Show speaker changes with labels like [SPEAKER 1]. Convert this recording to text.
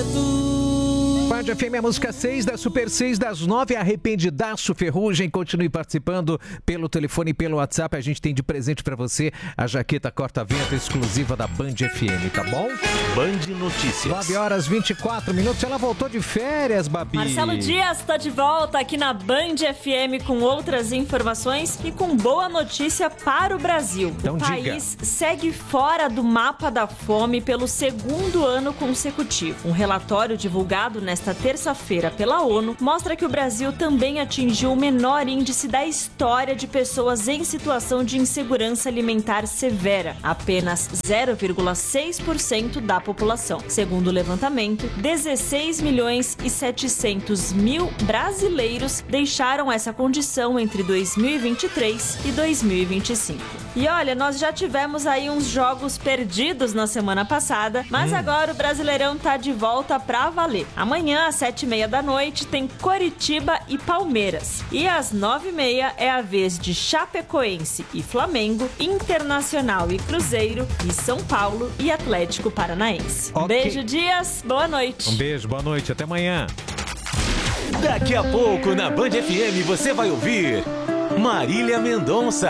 [SPEAKER 1] Band FM, a música 6 da Super 6 das 9, Arrependidaço Ferrugem. Continue participando pelo telefone e pelo WhatsApp. A gente tem de presente pra você a jaqueta corta-vento exclusiva da Band FM, tá bom?
[SPEAKER 2] Band Notícias.
[SPEAKER 1] 9h24. Ela voltou de férias, Babi.
[SPEAKER 3] Marcelo Dias tá de volta aqui na Band FM com outras informações e com boa notícia para o Brasil.
[SPEAKER 1] Então,
[SPEAKER 3] o país segue fora do mapa da fome pelo segundo ano consecutivo. Um relatório divulgado nesta terça-feira pela ONU mostra que o Brasil também atingiu o menor índice da história de pessoas em situação de insegurança alimentar severa, apenas 0,6% da população. Segundo o levantamento, 16.700.000 brasileiros deixaram essa condição entre 2023 e 2025. E olha, nós já tivemos aí uns jogos perdidos na semana passada, mas agora o Brasileirão tá de volta pra valer. Amanhã, às 7h30 da noite, tem Coritiba e Palmeiras. E às 9h30 é a vez de Chapecoense e Flamengo, Internacional e Cruzeiro, e São Paulo e Atlético Paranaense.
[SPEAKER 1] Okay.
[SPEAKER 3] Beijo, Dias. Boa noite.
[SPEAKER 1] Um beijo, boa noite. Até amanhã.
[SPEAKER 2] Daqui a pouco, na Band FM, você vai ouvir Marília Mendonça.